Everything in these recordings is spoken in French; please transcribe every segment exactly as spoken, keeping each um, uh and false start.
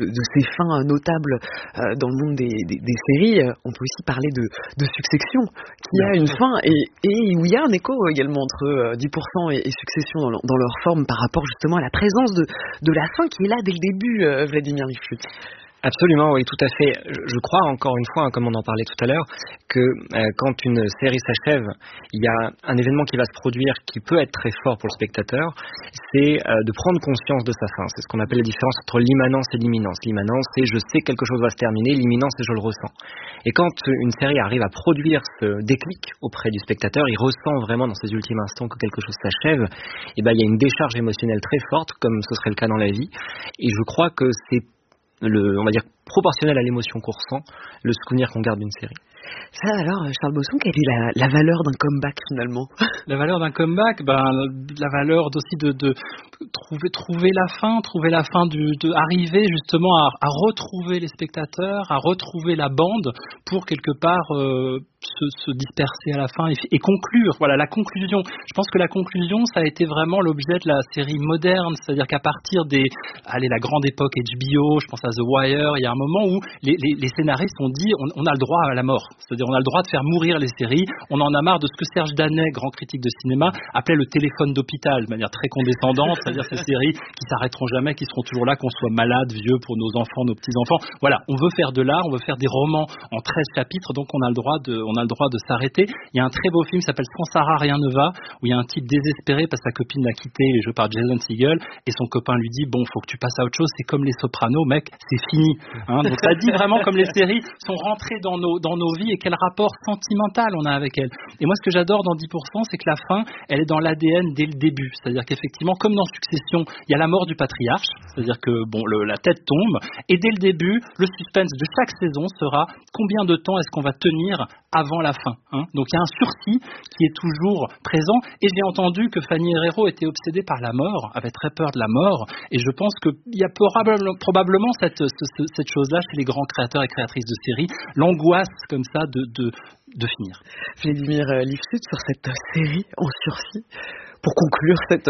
de, de ces fins notables euh, dans le monde des, des, des séries, on peut aussi parler de, de Succession, qui a une fin et, et où il y a un écho également entre dix pour cent et, et Succession dans, dans leur forme par rapport justement à la présence de, de la fin qui est là dès le début, euh, Vladimir Lifshitz. Absolument, oui, tout à fait. Je crois, encore une fois, hein, comme on en parlait tout à l'heure, que euh, quand une série s'achève, il y a un événement qui va se produire qui peut être très fort pour le spectateur, c'est euh, de prendre conscience de sa fin. C'est ce qu'on appelle la différence entre l'immanence et l'imminence. L'immanence, c'est je sais que quelque chose va se terminer, l'imminence, c'est je le ressens. Et quand une série arrive à produire ce déclic auprès du spectateur, il ressent vraiment dans ses ultimes instants que quelque chose s'achève, et ben il y a une décharge émotionnelle très forte, comme ce serait le cas dans la vie, et je crois que c'est le, on va dire, proportionnel à l'émotion qu'on ressent, le souvenir qu'on garde d'une série. Ça alors, Charles Bosson, quelle est la, la valeur d'un comeback finalement? La valeur d'un comeback, ben, la valeur aussi de, de trouver, trouver la fin, trouver la fin, du, de arriver justement à, à retrouver les spectateurs, à retrouver la bande pour quelque part euh, se, se disperser à la fin et, et conclure. Voilà, la conclusion. Je pense que la conclusion, ça a été vraiment l'objet de la série moderne, c'est-à-dire qu'à partir des, allez, la grande époque H B O, je pense à The Wire, il y a un moment où les, les, les scénaristes ont dit on, on a le droit à la mort. C'est-à-dire on a le droit de faire mourir les séries. On en a marre de ce que Serge Danet, grand critique de cinéma, appelait le téléphone d'hôpital, de manière très condescendante, c'est-à-dire ces séries qui s'arrêteront jamais, qui seront toujours là, qu'on soit malade, vieux pour nos enfants, nos petits-enfants. Voilà, on veut faire de l'art, on veut faire des romans en treize chapitres, donc on a le droit de, on a le droit de s'arrêter. Il y a un très beau film qui s'appelle Sans Sarah, rien ne va, où il y a un type désespéré parce que sa copine l'a quitté, joué par Jason Segel, et son copain lui dit bon, faut que tu passes à autre chose, c'est comme les Sopranos, mec, c'est fini. Hein, donc ça dit vraiment comme les séries sont rentrées dans nos, dans nos vies et quel rapport sentimental on a avec elles. Et moi, ce que j'adore dans dix pour cent, c'est que la fin, elle est dans l'A D N dès le début. C'est-à-dire qu'effectivement, comme dans Succession, il y a la mort du patriarche, c'est-à-dire que bon, le, la tête tombe, et dès le début, le suspense de chaque saison sera combien de temps est-ce qu'on va tenir avant la fin. Hein. Donc il y a un sursis qui est toujours présent, et j'ai entendu que Fanny Herrero était obsédée par la mort, avait très peur de la mort, et je pense qu'il y a probablement, probablement cette, cette, cette chose-là chez les grands créateurs et créatrices de séries, l'angoisse comme ça de, de, de finir. Vladimir Lifshitz, sur cette série en sursis, pour conclure cette,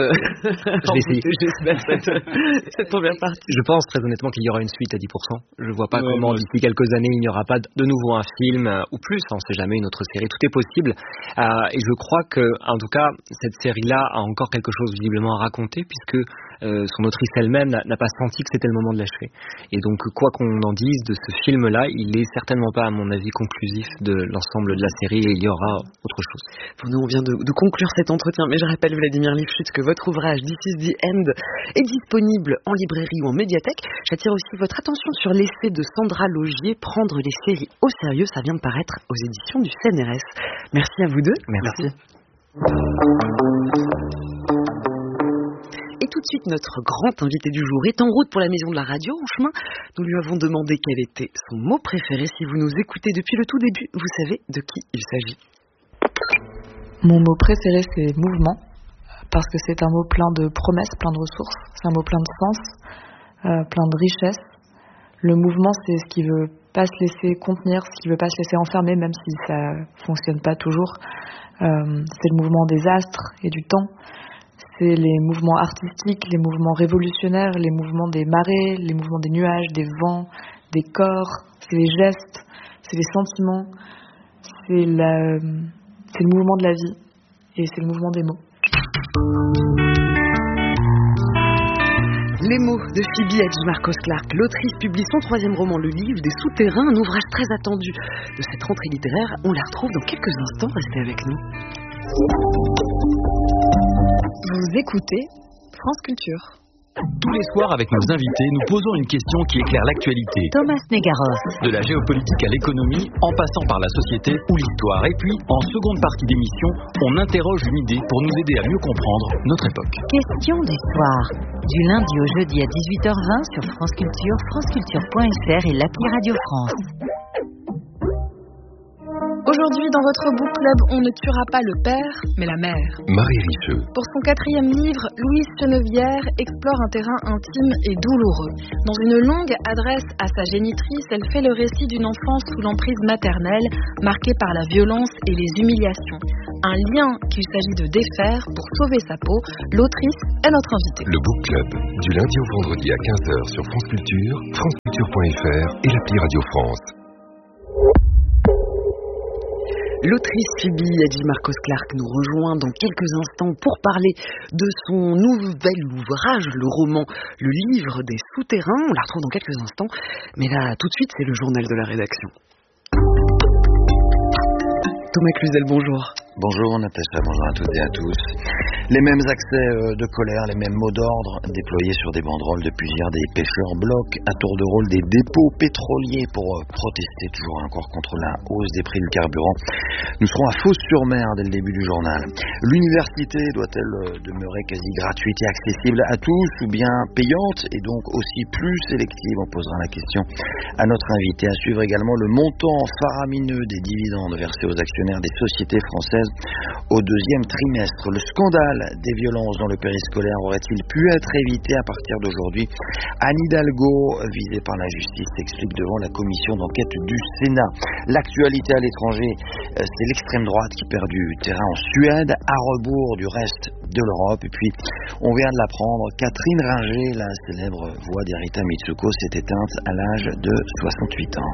je vais essayer. cette, cette première partie. Je pense très honnêtement qu'il y aura une suite à dix pour cent. Je ne vois pas ouais, comment ouais. d'ici quelques années il n'y aura pas de nouveau un film euh, ou plus, on ne sait jamais, une autre série. Tout est possible. Euh, et je crois que, en tout cas, cette série-là a encore quelque chose visiblement à raconter puisque euh, son autrice elle-même n'a, n'a pas senti que c'était le moment de l'achever. Et donc, quoi qu'on en dise de ce film-là, il n'est certainement pas, à mon avis, conclusif de l'ensemble de la série et il y aura autre chose. Pour nous, on vient de, de conclure cet entretien, mais je rappelle, Vladimir Lifshitz, que votre ouvrage This is the End est disponible en librairie ou en médiathèque. J'attire aussi votre attention sur l'essai de Sandra Logier, Prendre les séries au sérieux. Ça vient de paraître aux éditions du C N R S. Merci à vous deux. Merci. Merci. Et tout de suite, notre grand invité du jour est en route pour la maison de la radio. En chemin, nous lui avons demandé quel était son mot préféré. Si vous nous écoutez depuis le tout début, vous savez de qui il s'agit. Mon mot préféré, c'est mouvement, parce que c'est un mot plein de promesses, plein de ressources. C'est un mot plein de sens, euh, plein de richesse. Le mouvement, c'est ce qui veut pas se laisser contenir, ce qui veut pas se laisser enfermer, même si ça fonctionne pas toujours. Euh, c'est le mouvement des astres et du temps. C'est les mouvements artistiques, les mouvements révolutionnaires, les mouvements des marées, les mouvements des nuages, des vents, des corps. C'est les gestes, c'est les sentiments, c'est, la, c'est le mouvement de la vie et c'est le mouvement des mots. Les mots de Phoebe Hadjimarkos Clarke. L'autrice publie son troisième roman, Le Livre des Souterrains, un ouvrage très attendu de cette rentrée littéraire. On la retrouve dans quelques instants. Restez avec nous. Vous écoutez France Culture. Tous les soirs, avec nos invités, nous posons une question qui éclaire l'actualité. Thomas Negaroff. De la géopolitique à l'économie, en passant par la société ou l'histoire. Et puis, en seconde partie d'émission, on interroge une idée pour nous aider à mieux comprendre notre époque. Question du soir. Du lundi au jeudi à dix-huit heures vingt sur France Culture, franceculture point f r et l'appli Radio France. Aujourd'hui, dans votre book club, on ne tuera pas le père, mais la mère. Marie Richeux. Pour son quatrième livre, Louise Chenevière explore un terrain intime et douloureux. Dans une longue adresse à sa génitrice, elle fait le récit d'une enfance sous l'emprise maternelle, marquée par la violence et les humiliations. un lien qu'il s'agit de défaire pour sauver sa peau. L'autrice est notre invitée. Le Book Club, du lundi au vendredi à quinze heures sur France Culture, france culture point f r et l'appli Radio France. L'autrice Phoebe Hadji Marcos Clarke nous rejoint dans quelques instants pour parler de son nouvel ouvrage, le roman Le Livre des Souterrains. On la retrouve dans quelques instants, mais là, tout de suite, c'est le journal de la rédaction. Thomas Cluzel, bonjour. Bonjour Natacha, bonjour à toutes et à tous. Les mêmes accès de colère, les mêmes mots d'ordre déployés sur des banderoles depuis hier. Des pêcheurs bloquent à tour de rôle des dépôts pétroliers pour protester toujours encore contre la hausse des prix du carburant. Nous serons à Fos-sur-Mer dès le début du journal. L'université doit-elle demeurer quasi gratuite et accessible à tous ou bien payante et donc aussi plus sélective? On posera la question à notre invité. À suivre également le montant faramineux des dividendes versés aux actionnaires des sociétés françaises au deuxième trimestre. Le scandale des violences dans le périscolaire aurait-il pu être évité à partir d'aujourd'hui? Anne Hidalgo, visée par la justice, s'explique devant la commission d'enquête du Sénat. L'actualité à l'étranger, c'est l'extrême droite qui perd du terrain en Suède, à rebours du reste de l'Europe. Et puis, on vient de l'apprendre, Catherine Ringer, la célèbre voix d'Erita Mitsuko, s'est éteinte à l'âge de soixante-huit ans.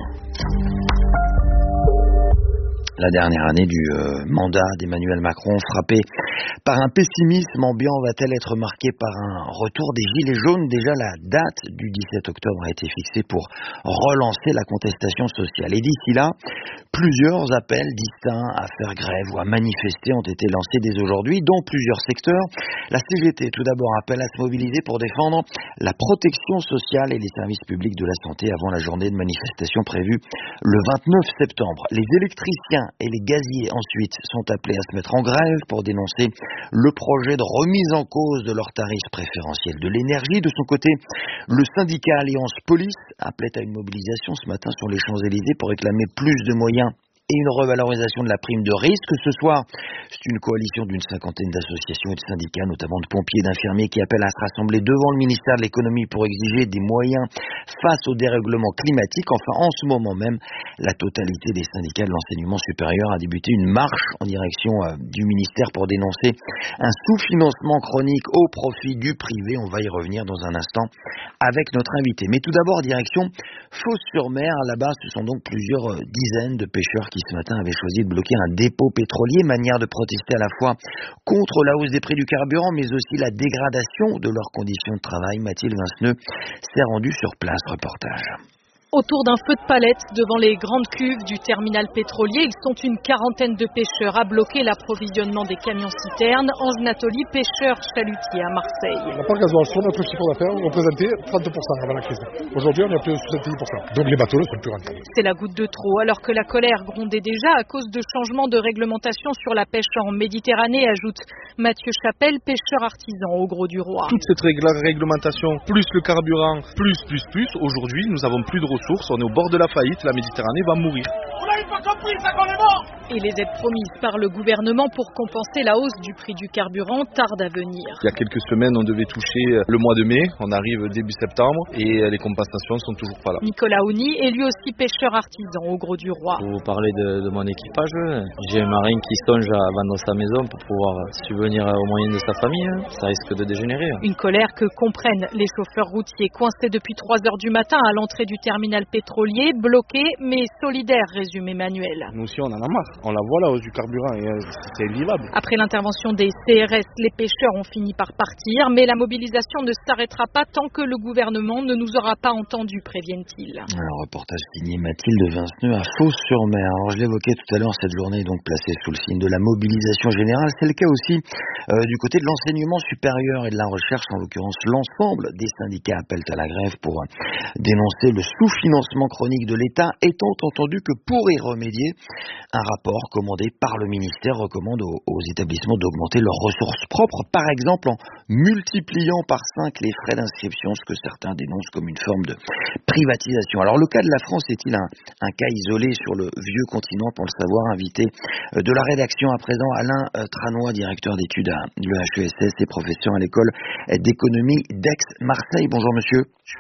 La dernière année du euh, mandat d'Emmanuel Macron, frappée par un pessimisme ambiant, va-t-elle être marquée par un retour des Gilets jaunes? Déjà, la date du dix-sept octobre a été fixée pour relancer la contestation sociale. Et d'ici là, plusieurs appels distincts à faire grève ou à manifester ont été lancés dès aujourd'hui dans plusieurs secteurs. La C G T, tout d'abord, appelle à se mobiliser pour défendre la protection sociale et les services publics de la santé avant la journée de manifestation prévue le vingt-neuf septembre. Les électriciens et les gaziers ensuite sont appelés à se mettre en grève pour dénoncer le projet de remise en cause de leurs tarifs préférentiels de l'énergie. De son côté, le syndicat Alliance Police appelait à une mobilisation ce matin sur les Champs-Élysées pour réclamer plus de moyens et une revalorisation de la prime de risque. Ce soir, c'est une coalition d'une cinquantaine d'associations et de syndicats, notamment de pompiers et d'infirmiers, qui appellent à se rassembler devant le ministère de l'économie pour exiger des moyens face au dérèglement climatique. Enfin, en ce moment même, la totalité des syndicats de l'enseignement supérieur a débuté une marche en direction euh, du ministère pour dénoncer un sous-financement chronique au profit du privé. On va y revenir dans un instant avec notre invité. Mais tout d'abord, direction Fos-sur-Mer. Là-bas, ce sont donc plusieurs euh, dizaines de pêcheurs qui qui ce matin avaient choisi de bloquer un dépôt pétrolier, manière de protester à la fois contre la hausse des prix du carburant, mais aussi la dégradation de leurs conditions de travail. Mathilde Vinceneux s'est rendue sur place. Reportage. Autour d'un feu de palette devant les grandes cuves du terminal pétrolier, ils sont une quarantaine de pêcheurs à bloquer l'approvisionnement des camions-citernes. Ange Nathalie, pêcheur chalutier à Marseille. La part gasoil sur notre chiffre d'affaires représentait trente pour cent avant la crise. Aujourd'hui, on est à plus de soixante-dix pour cent. Donc les bateaux ne sont plus rentables. C'est la goutte de trop, alors que la colère grondait déjà à cause de changements de réglementation sur la pêche en Méditerranée, ajoute Mathieu Chapelle, pêcheur artisan au Gros du Roi. Toute cette réglementation, plus le carburant, plus, plus, plus, aujourd'hui, nous avons plus de ressources, on est au bord de la faillite, la Méditerranée va mourir. Vous n'avez pas compris, ça qu'on est mort! Et les aides promises par le gouvernement pour compenser la hausse du prix du carburant tardent à venir. Il y a quelques semaines, on devait toucher le mois de mai, on arrive début septembre et les compensations sont toujours pas là. Nicolas Ouni est lui aussi pêcheur artisan au Gros du Roi. Vous parlez de, de mon équipage, j'ai un marin qui songe à vendre sa maison pour pouvoir subvenir aux moyens de sa famille, ça risque de dégénérer. Une colère que comprennent les chauffeurs routiers coincés depuis trois heures du matin à l'entrée du terminal pétrolier, bloqués mais solidaires, résume Emmanuel. Nous aussi on en a marre, on la voit la hausse du carburant et c'est invivable. Après l'intervention des C R S, les pêcheurs ont fini par partir, mais la mobilisation ne s'arrêtera pas tant que le gouvernement ne nous aura pas entendus, préviennent-ils. Un reportage signé Mathilde Vinceneux à Fos-sur-Mer. Alors je l'évoquais tout à l'heure, cette journée est donc placée sous le signe de la mobilisation générale. C'est le cas aussi euh, du côté de l'enseignement supérieur et de la recherche, en l'occurrence l'ensemble des syndicats appellent à la grève pour euh, dénoncer le sous-financement chronique de l'État, étant entendu que pour y remédier, un rapport commandé par le ministère recommande aux, aux établissements d'augmenter leurs ressources propres, par exemple en multipliant par cinq les frais d'inscription, ce que certains dénoncent comme une forme de privatisation. Alors le cas de la France est-il un, un cas isolé sur le vieux continent? Pour le savoir, invité de la rédaction à présent, Alain Tranois, directeur d'études à l'E H E S S et professeur à l'école d'économie d'Aix-Marseille. Bonjour monsieur.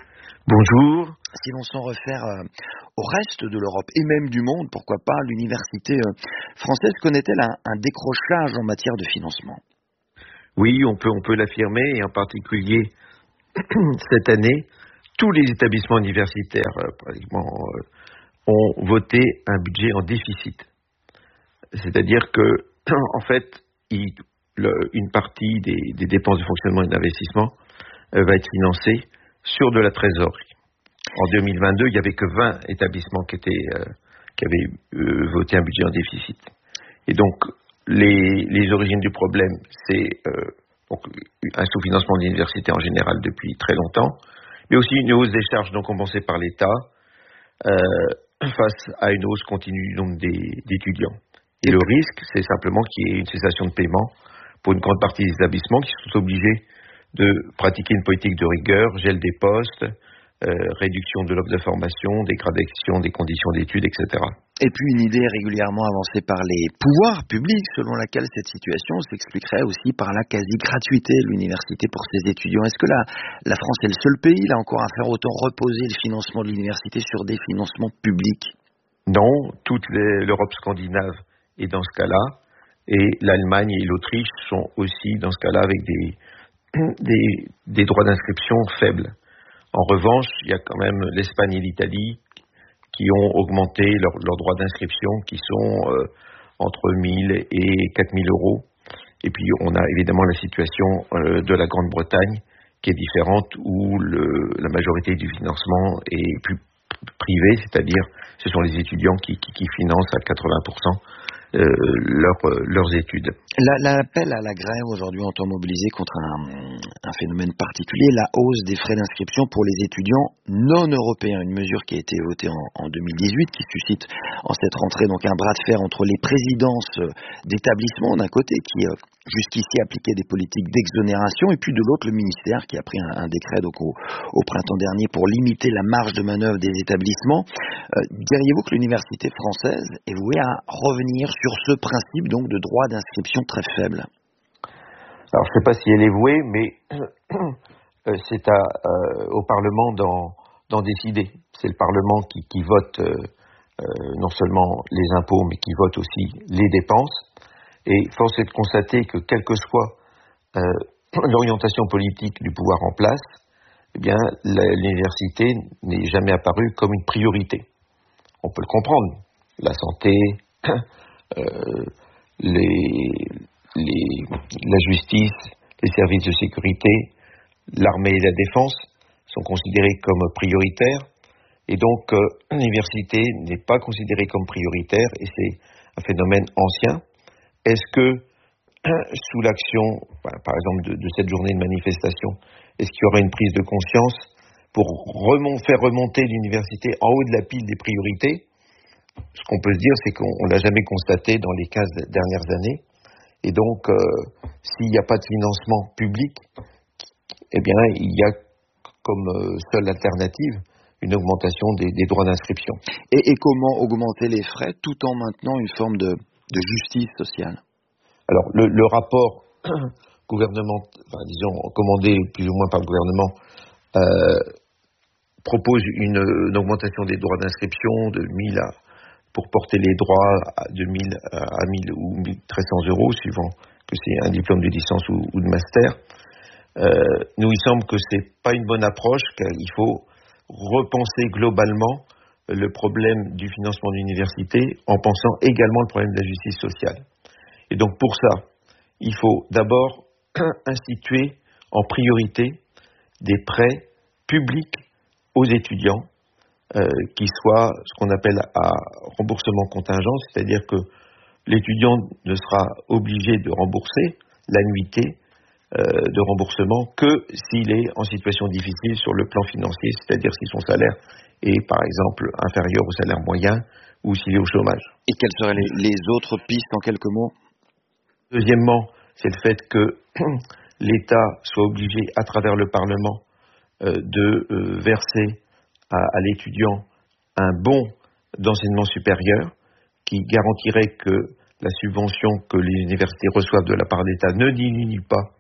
Bonjour. Si l'on s'en réfère euh, au reste de l'Europe et même du monde, pourquoi pas, l'université euh, française connaît-elle un, un décrochage en matière de financement? Oui, on peut, on peut l'affirmer, et en particulier cette année, tous les établissements universitaires euh, pratiquement euh, ont voté un budget en déficit. C'est-à-dire que, en fait, il, le, une partie des, des dépenses de fonctionnement et d'investissement euh, va être financée sur de la trésorerie. En deux mille vingt-deux, il n'y avait que vingt établissements qui, étaient, euh, qui avaient euh, voté un budget en déficit. Et donc, les, les origines du problème, c'est euh, donc, un sous-financement de l'université en général depuis très longtemps, mais aussi une hausse des charges non compensées par l'État euh, face à une hausse continue du nombre des, d'étudiants. Et le risque, c'est simplement qu'il y ait une cessation de paiement pour une grande partie des établissements qui sont obligés de pratiquer une politique de rigueur, gel des postes, euh, réduction de l'offre de formation, dégradation des conditions d'études, et cetera. Et puis une idée régulièrement avancée par les pouvoirs publics selon laquelle cette situation s'expliquerait aussi par la quasi-gratuité de l'université pour ses étudiants. Est-ce que la, la France est le seul pays, là encore, à faire autant reposer le financement de l'université sur des financements publics? Non, toute les, l'Europe scandinave est dans ce cas-là, et l'Allemagne et l'Autriche sont aussi dans ce cas-là avec des Des, des droits d'inscription faibles. En revanche, il y a quand même l'Espagne et l'Italie qui ont augmenté leurs leur droits d'inscription, qui sont euh, entre mille et quatre mille euros. Et puis on a évidemment la situation euh, de la Grande-Bretagne qui est différente, où le, la majorité du financement est plus privé, c'est-à-dire ce sont les étudiants qui, qui, qui financent à quatre-vingts pour cent Euh, leur, euh, leurs études. L'appel à la grève aujourd'hui entend mobiliser contre un, un phénomène particulier, la hausse des frais d'inscription pour les étudiants non européens, une mesure qui a été votée en, en deux mille dix-huit, qui suscite en cette rentrée donc un bras de fer entre les présidences d'établissements d'un côté qui euh, jusqu'ici appliquaient des politiques d'exonération, et puis de l'autre le ministère qui a pris un, un décret donc au, au printemps dernier pour limiter la marge de manœuvre des établissements. Euh, diriez-vous que l'université française est vouée à revenir sur ce principe donc de droit d'inscription très faible? Alors je ne sais pas si elle est vouée, mais c'est à, euh, au Parlement d'en, d'en décider. C'est le Parlement qui, qui vote euh, euh, non seulement les impôts, mais qui vote aussi les dépenses. Et force est de constater que quelle que soit euh, l'orientation politique du pouvoir en place, eh bien la, l'université n'est jamais apparue comme une priorité. On peut le comprendre. La santé, euh, les, les, la justice, les services de sécurité, l'armée et la défense sont considérés comme prioritaires. Et donc euh, l'université n'est pas considérée comme prioritaire, et c'est un phénomène ancien. Est-ce que, sous l'action, par exemple, de, de cette journée de manifestation, est-ce qu'il y aura une prise de conscience pour remont, faire remonter l'université en haut de la pile des priorités? Ce qu'on peut se dire, c'est qu'on ne l'a jamais constaté dans les quinze dernières années. Et donc, euh, s'il n'y a pas de financement public, eh bien, il y a comme euh, seule alternative une augmentation des, des droits d'inscription. Et, et comment augmenter les frais tout en maintenant une forme de... de justice sociale? Alors, le, le rapport gouvernement, enfin, disons, commandé plus ou moins par le gouvernement, euh, propose une, une augmentation des droits d'inscription de mille à, pour porter les droits de mille à mille ou mille trois cents euros, suivant que c'est un diplôme de licence ou, ou de master. Euh, nous, il semble que c'est pas une bonne approche, car il faut repenser globalement le problème du financement de l'université en pensant également le problème de la justice sociale. Et donc pour ça, il faut d'abord instituer en priorité des prêts publics aux étudiants euh, qui soient ce qu'on appelle à remboursement contingent, c'est-à-dire que l'étudiant ne sera obligé de rembourser l'annuité euh, de remboursement que s'il est en situation difficile sur le plan financier, c'est-à-dire si son salaire est par exemple inférieur au salaire moyen ou s'il est au chômage. Et quelles seraient les, les autres pistes en quelques mots? Deuxièmement, c'est le fait que l'État soit obligé à travers le Parlement euh, de euh, verser à, à l'étudiant un bon d'enseignement supérieur qui garantirait que la subvention que les universités reçoivent de la part de l'État ne diminue pas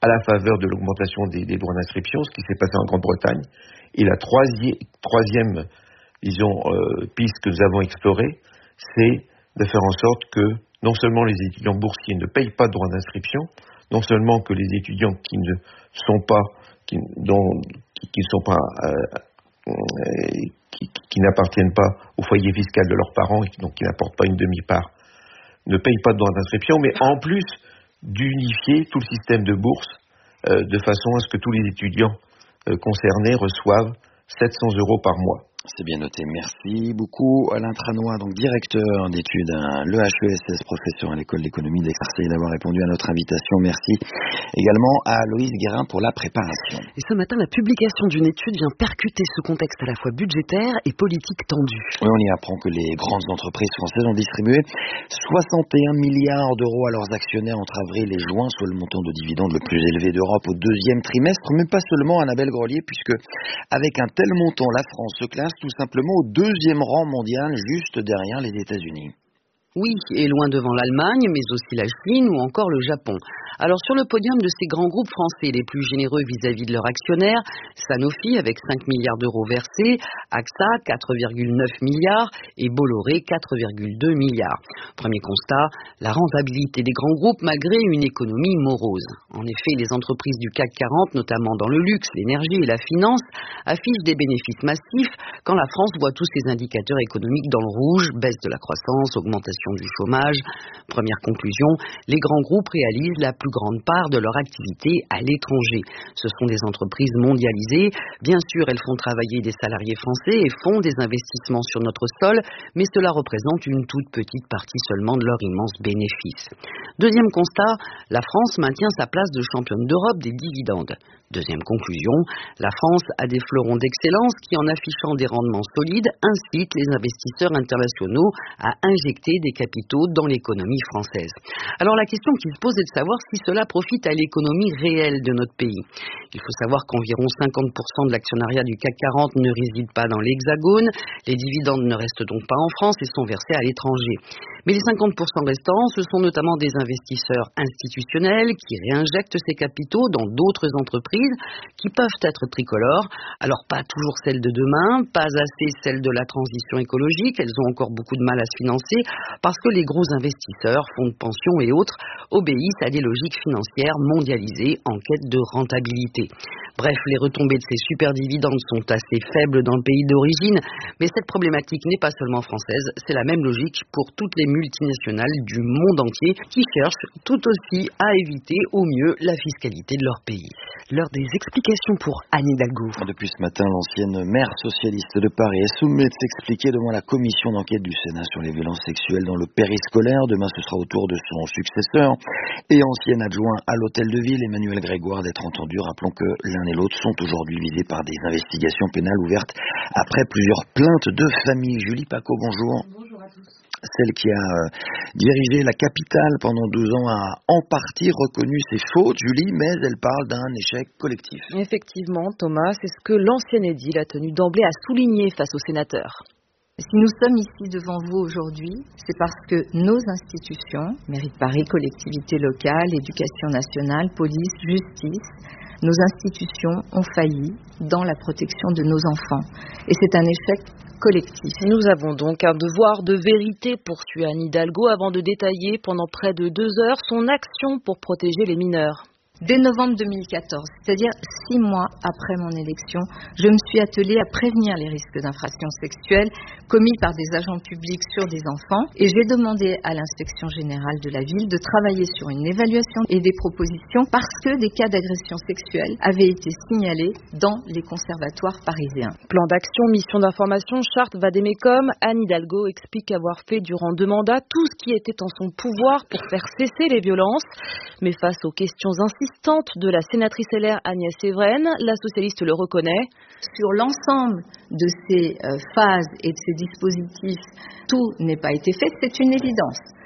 à la faveur de l'augmentation des, des droits d'inscription, ce qui s'est passé en Grande-Bretagne. Et la troisième, troisième disons, euh, piste que nous avons explorée, c'est de faire en sorte que non seulement les étudiants boursiers ne payent pas de droits d'inscription, non seulement que les étudiants qui ne sont pas, qui, dont, qui, qui sont pas, euh, euh, qui, qui n'appartiennent pas au foyer fiscal de leurs parents et qui, donc qui n'apportent pas une demi-part, ne payent pas de droits d'inscription, mais en plus d'unifier tout le système de bourse euh, de façon à ce que tous les étudiants euh, concernés reçoivent sept cents euros par mois. C'est bien noté. Merci beaucoup Alain Tranois, donc directeur d'études à l'E H E S S, professeur à l'école d'économie d'Aix-Marseille, d'avoir répondu à notre invitation. Merci également à Loïse Guérin pour la préparation. Et ce matin, la publication d'une étude vient percuter ce contexte à la fois budgétaire et politique tendu. Oui, on y apprend que les grandes entreprises françaises ont distribué soixante et un milliards d'euros à leurs actionnaires entre avril et juin, soit le montant de dividendes le plus élevé d'Europe au deuxième trimestre, mais pas seulement, Annabelle Grelier, puisque avec un tel montant, la France se classe tout simplement au deuxième rang mondial, juste derrière les États-Unis. Oui, et loin devant l'Allemagne, mais aussi la Chine ou encore le Japon. Alors sur le podium de ces grands groupes français les plus généreux vis-à-vis de leurs actionnaires, Sanofi avec cinq milliards d'euros versés, A X A quatre virgule neuf milliards et Bolloré quatre virgule deux milliards. Premier constat, la rentabilité des grands groupes malgré une économie morose. En effet, les entreprises du C A C quarante, notamment dans le luxe, l'énergie et la finance, affichent des bénéfices massifs quand la France voit tous ses indicateurs économiques dans le rouge, baisse de la croissance, augmentation du chômage. Première conclusion, les grands groupes réalisent la plus grande part de leur activité à l'étranger. Ce sont des entreprises mondialisées. Bien sûr, elles font travailler des salariés français et font des investissements sur notre sol, mais cela représente une toute petite partie seulement de leurs immenses bénéfices. Deuxième constat, la France maintient sa place de championne d'Europe des dividendes. Deuxième conclusion, la France a des fleurons d'excellence qui, en affichant des rendements solides, incitent les investisseurs internationaux à injecter des capitaux dans l'économie française. Alors la question qui se pose est de savoir si cela profite à l'économie réelle de notre pays. Il faut savoir qu'environ cinquante pour cent de l'actionnariat du C A C quarante ne réside pas dans l'Hexagone. Les dividendes ne restent donc pas en France et sont versés à l'étranger. Mais les cinquante pour cent restants, ce sont notamment des investisseurs institutionnels qui réinjectent ces capitaux dans d'autres entreprises qui peuvent être tricolores. Alors pas toujours celles de demain, pas assez celles de la transition écologique, elles ont encore beaucoup de mal à se financer parce que les gros investisseurs, fonds de pension et autres, obéissent à des logiques financières mondialisées en quête de rentabilité. Bref, les retombées de ces super dividendes sont assez faibles dans le pays d'origine, mais cette problématique n'est pas seulement française, c'est la même logique pour toutes les multinationales du monde entier qui cherchent tout aussi à éviter au mieux la fiscalité de leur pays. L'heure des explications pour Anne Hidalgo. Depuis ce matin, l'ancienne maire socialiste de Paris est sommée de s'expliquer devant la commission d'enquête du Sénat sur les violences sexuelles dans le périscolaire. Demain, ce sera au tour de son successeur et ancien adjoint à l'hôtel de ville, Emmanuel Grégoire, d'être entendu. Rappelons que l'un et l'autre sont aujourd'hui visés par des investigations pénales ouvertes après plusieurs plaintes de famille. Julie Paco, bonjour. Bonjour à tous. Celle qui a euh, dirigé la capitale pendant douze ans a en partie reconnu ses fautes, Julie, mais elle parle d'un échec collectif. Effectivement, Thomas, c'est ce que l'ancien édile a tenu d'emblée à souligner face aux sénateurs. Si nous sommes ici devant vous aujourd'hui, c'est parce que nos institutions, mairie de Paris, collectivités locales, éducation nationale, police, justice, nos institutions ont failli dans la protection de nos enfants. Et c'est un échec collectif. Nous avons donc un devoir de vérité, poursuit Anne Hidalgo, avant de détailler pendant près de deux heures son action pour protéger les mineurs. Dès novembre deux mille quatorze, c'est-à-dire six mois après mon élection, je me suis attelée à prévenir les risques d'infractions sexuelles commis par des agents publics sur des enfants et j'ai demandé à l'inspection générale de la ville de travailler sur une évaluation et des propositions parce que des cas d'agression sexuelle avaient été signalés dans les conservatoires parisiens. Plan d'action, mission d'information, charte Vadémécom, Anne Hidalgo explique avoir fait durant deux mandats tout ce qui était en son pouvoir pour faire cesser les violences. Mais face aux questions insistantes de la sénatrice L R Agnès Evren, la socialiste le reconnaît. Sur l'ensemble de ces euh, phases et de ces dispositifs, tout n'est pas été fait, c'est une évidence.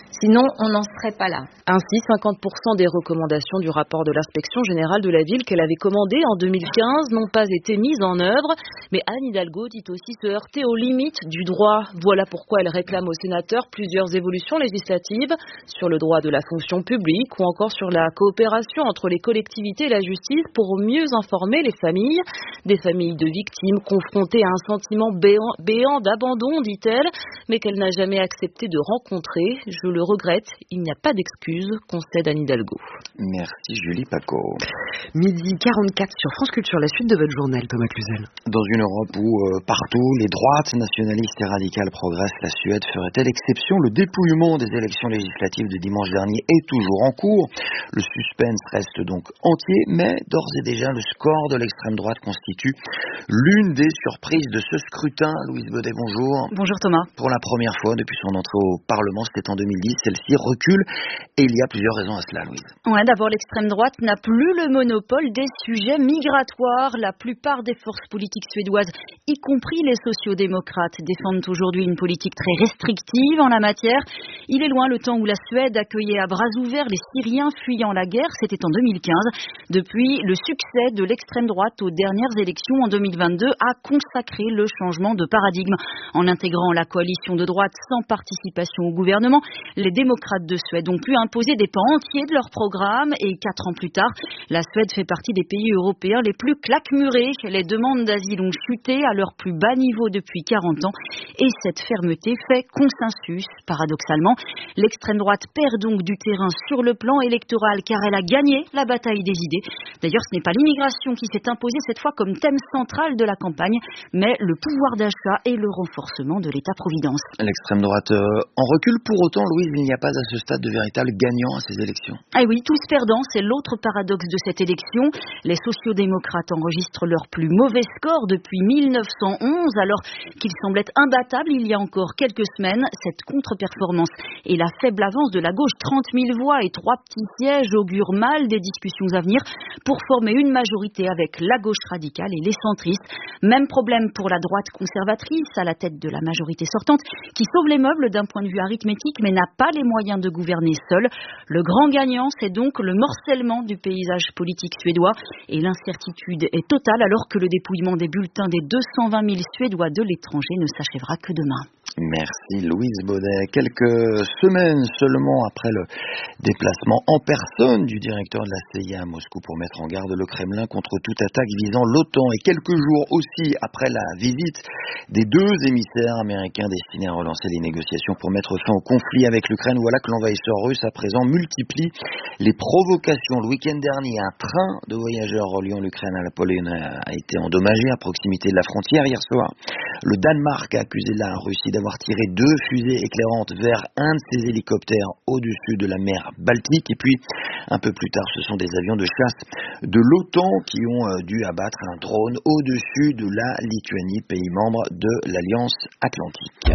Sinon, on n'en serait pas là. Ainsi, cinquante pour cent des recommandations du rapport de l'inspection générale de la ville qu'elle avait commandé en deux mille quinze n'ont pas été mises en œuvre. Mais Anne Hidalgo dit aussi se heurter aux limites du droit. Voilà pourquoi elle réclame aux sénateurs plusieurs évolutions législatives sur le droit de la fonction publique ou encore sur la coopération entre les collectivités et la justice pour mieux informer les familles. Des familles de victimes confrontées à un sentiment béant, béant d'abandon, dit-elle, mais qu'elle n'a jamais accepté de rencontrer. Je le regrette, il n'y a pas d'excuse, concède Anne Hidalgo. Merci Julie Paco. Midi quarante-quatre sur France Culture, la suite de votre journal, Thomas Cluzel. Dans une Europe où euh, partout les droites nationalistes et radicales progressent, la Suède ferait-elle exception? Le dépouillement des élections législatives de dimanche dernier est toujours en cours. Le suspense reste donc entier, mais d'ores et déjà le score de l'extrême droite constitue l'une des surprises de ce scrutin. Louise Baudet, bonjour. Bonjour Thomas. Pour la première fois depuis son entrée au Parlement, c'était en deux mille dix, celle-ci recule et il y a plusieurs raisons à cela, Louise. Ouais, d'abord, l'extrême droite n'a plus le monopole des sujets migratoires. La plupart des forces politiques suédoises, y compris les sociodémocrates, défendent aujourd'hui une politique très restrictive en la matière. Il est loin le temps où la Suède accueillait à bras ouverts les Syriens fuyant la guerre. C'était en deux mille quinze. Depuis, le succès de l'extrême droite aux dernières élections en deux mille vingt-deux a consacré le changement de paradigme. En intégrant la coalition de droite sans participation au gouvernement, les démocrates de Suède ont pu imposer des pans entiers de leur programme et quatre ans plus tard, la Suède fait partie des pays européens les plus claquemurés. Les demandes d'asile ont chuté à leur plus bas niveau depuis quarante ans et cette fermeté fait consensus. Paradoxalement, l'extrême droite perd donc du terrain sur le plan électoral car elle a gagné la bataille des idées. D'ailleurs, ce n'est pas l'immigration qui s'est imposée cette fois comme thème central de la campagne, mais le pouvoir d'achat et le renforcement de l'État-providence. L'extrême droite euh, en recule. Pour autant, Louise, il n'y a pas à ce stade de véritable gagnant à ces élections. Ah oui, tous perdants, c'est l'autre paradoxe de cette élection. Les sociodémocrates enregistrent leur plus mauvais score depuis mille neuf cent onze, alors qu'ils semblaient imbattables il y a encore quelques semaines. Cette contre-performance et la faible avance de la gauche, trente mille voix et trois petits sièges, augurent mal des discussions à venir pour former une majorité avec la gauche radicale et les centristes. Même problème pour la droite conservatrice à la tête de la majorité sortante, qui sauve les meubles d'un point de vue arithmétique mais n'a pas les moyens de gouverner seule. Le grand gagnant, c'est donc le morcellement du paysage politique suédois et l'incertitude est totale alors que le dépouillement des bulletins des deux cent vingt mille Suédois de l'étranger ne s'achèvera que demain. Merci Louise Baudet. Quelques semaines seulement après le déplacement en personne du directeur de la C I A à Moscou pour mettre en garde le Kremlin contre toute attaque visant l'OTAN et quelques jours aussi après la visite des deux émissaires américains destinés à relancer les négociations pour mettre fin au conflit avec l'Ukraine, voilà que l'envahisseur russe à présent multiplie les provocations. Le week-end dernier, un train de voyageurs reliant l'Ukraine à la Pologne a été endommagé à proximité de la frontière. Hier soir, le Danemark a accusé la Russie d'avoir tiré deux fusées éclairantes vers un de ses hélicoptères au-dessus de la mer Baltique. Et puis, un peu plus tard, ce sont des avions de chasse de l'OTAN qui ont dû abattre un drone au-dessus de la Lituanie, pays membre de l'Alliance Atlantique.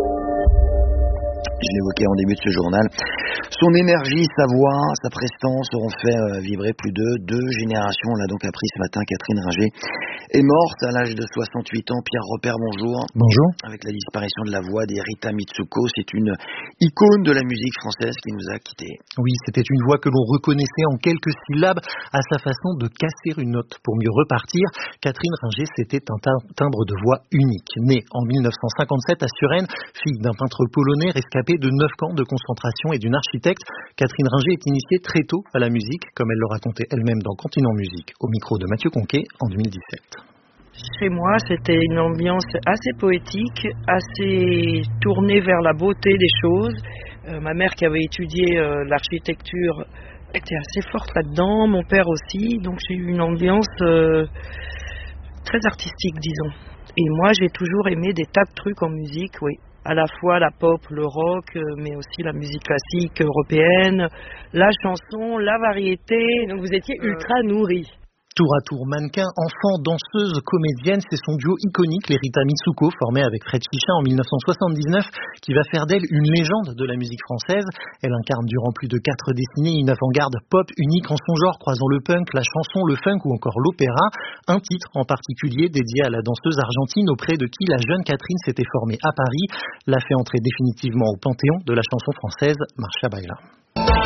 Je l'évoquais en début de ce journal. Son énergie, sa voix, sa prestance auront fait vibrer plus de deux générations. On l'a donc appris ce matin. Catherine Ringer est morte à l'âge de soixante-huit ans. Pierre Repère, bonjour. Bonjour. Avec la disparition de la voix d'Erita Mitsuko, c'est une icône de la musique française qui nous a quittés. Oui, c'était une voix que l'on reconnaissait en quelques syllabes à sa façon de casser une note pour mieux repartir. Catherine Ringer, c'était un timbre de voix unique. Née en mille neuf cent cinquante-sept à Suresnes, fille d'un peintre polonais rescapé de neuf camps de concentration et d'une architecte, Catherine Ringer est initiée très tôt à la musique, comme elle le racontait elle-même dans Continent Musique, au micro de Mathieu Conquet en deux mille dix-sept. Chez moi, c'était une ambiance assez poétique, assez tournée vers la beauté des choses. Euh, ma mère qui avait étudié euh, l'architecture était assez forte là-dedans, mon père aussi, donc j'ai eu une ambiance euh, très artistique, disons. Et moi, j'ai toujours aimé des tas de trucs en musique, oui. À la fois la pop, le rock, mais aussi la musique classique européenne, la chanson, la variété. Donc vous étiez ultra euh... nourrie. Tour à tour mannequin, enfant, danseuse, comédienne, c'est son duo iconique, les Rita Mitsuko, formé avec Fred Chichin en mille neuf cent soixante-dix-neuf, qui va faire d'elle une légende de la musique française. Elle incarne durant plus de quatre décennies une avant-garde pop unique en son genre, croisant le punk, la chanson, le funk ou encore l'opéra. Un titre en particulier dédié à la danseuse argentine auprès de qui la jeune Catherine s'était formée à Paris, l'a fait entrer définitivement au panthéon de la chanson française, Marcha Baila.